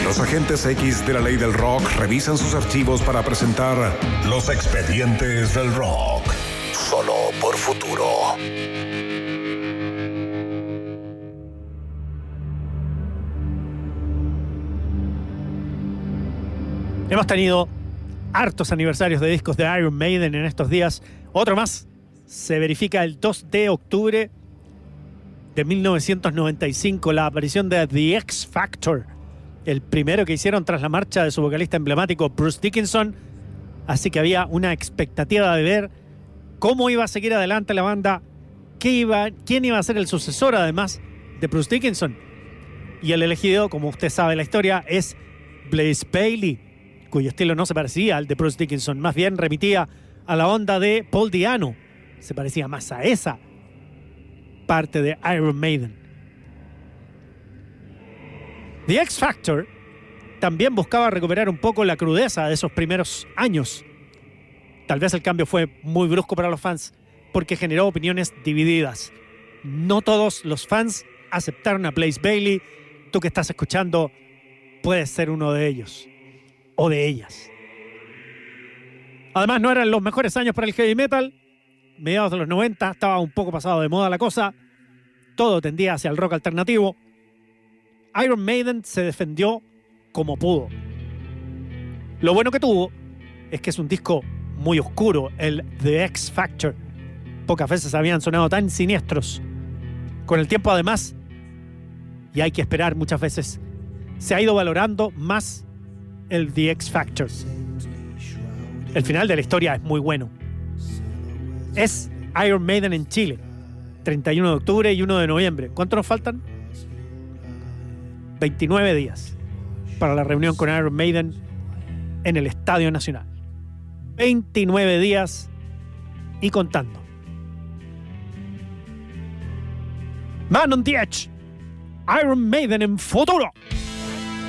Los agentes X de la ley del rock revisan sus archivos para presentar Los Expedientes del Rock. Solo por Futuro. Hemos tenido hartos aniversarios de discos de Iron Maiden en estos días. Otro más se verifica el 2 de octubre de 1995, la aparición de The X Factor, el primero que hicieron tras la marcha de su vocalista emblemático Bruce Dickinson. Así que había una expectativa de ver cómo iba a seguir adelante la banda, quién iba a ser el sucesor además de Bruce Dickinson. Y el elegido, como usted sabe la historia, es Blaze Bayley, cuyo estilo no se parecía al de Bruce Dickinson, más bien remitía a la onda de Paul Di'Anno. Se parecía más a esa parte de Iron Maiden. The X Factor también buscaba recuperar un poco la crudeza de esos primeros años. Tal vez el cambio fue muy brusco para los fans porque generó opiniones divididas. No todos los fans aceptaron a Blaze Bayley. Tú que estás escuchando puedes ser uno de ellos o de ellas. Además, no eran los mejores años para el heavy metal. Mediados de los 90 estaba un poco pasado de moda la cosa. Todo tendía hacia el rock alternativo. Iron Maiden se defendió como pudo. Lo bueno que tuvo es que es un disco muy oscuro, el The X Factor. Pocas veces habían sonado tan siniestros. Con el tiempo, además, y hay que esperar muchas veces, se ha ido valorando más el The X Factor. El final de la historia es muy bueno. Es Iron Maiden en Chile, 31 de octubre y 1 de noviembre. ¿Cuánto nos faltan? 29 días para la reunión con Iron Maiden en el Estadio Nacional. 29 días y contando. Man on the Edge, Iron Maiden en Futuro.